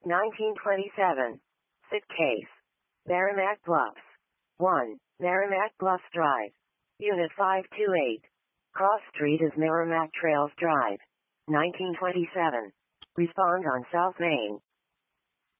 1927. Sit case. Merrimack Bluffs. 1. Merrimack Bluffs Drive. Unit 528. Cross Street is Merrimack Trails Drive. 1927. Respond on South Main.